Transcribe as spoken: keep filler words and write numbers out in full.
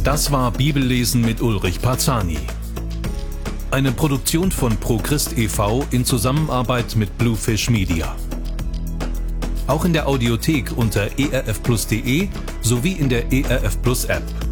Das war Bibellesen mit Ulrich Parzani. Eine Produktion von ProChrist e V in Zusammenarbeit mit Bluefish Media. Auch in der Audiothek unter e r f plus punkt de sowie in der E R F Plus App.